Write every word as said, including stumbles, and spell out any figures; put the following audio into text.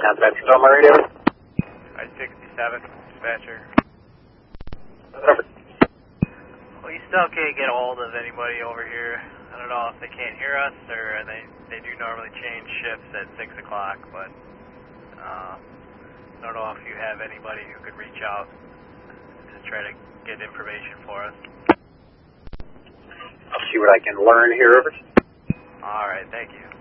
Dispatcher, on my radio. I sixty-seven, dispatcher. Over. Well, you still can't get a hold of anybody over here. I don't know if they can't hear us or they they do normally change shifts at six o'clock, but uh, I don't know if you have anybody who could reach out to try to get information for us. I'll see what I can learn here, over. All right, thank you.